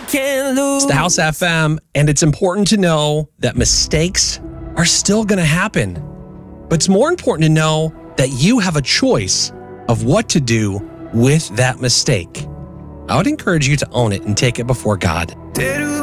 can't lose. It's the House FM, and it's important to know that mistakes are still going to happen. But it's more important to know that you have a choice of what to do with that mistake. I would encourage you to own it and take it before God.